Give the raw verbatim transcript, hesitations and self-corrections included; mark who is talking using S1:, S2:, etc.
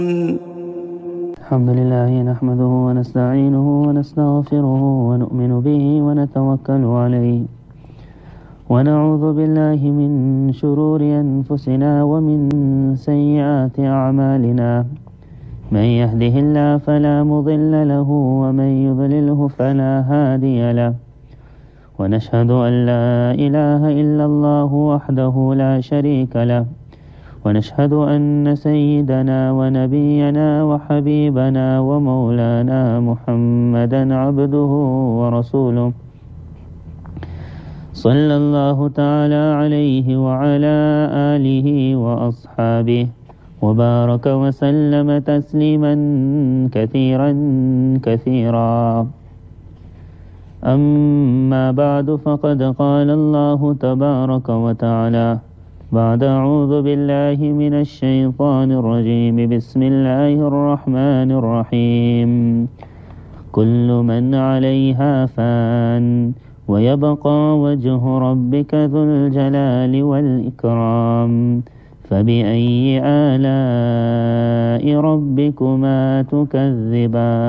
S1: الحمد لله نحمده ونستعينه ونستغفره ونؤمن به ونتوكل عليه ونعوذ بالله من شرور أنفسنا ومن سيئات أعمالنا. من يهده الله فلا مضل له ومن يضلله فلا هادي له. ونشهد أن لا إله إلا الله وحده لا شريك له. ونشهد أن سيدنا ونبينا وحبيبنا ومولانا محمدا عبده ورسوله صلى الله تعالى عليه وعلى آله وأصحابه وبارك وسلم تسليما كثيرا كثيرا. أما بعد، فقد قال الله تبارك وتعالى بعد أعوذ بالله من الشيطان الرجيم بسم الله الرحمن الرحيم. كل من عليها فان ويبقى وجه ربك ذو الجلال والإكرام. فبأي آلاء ربكما تكذبان؟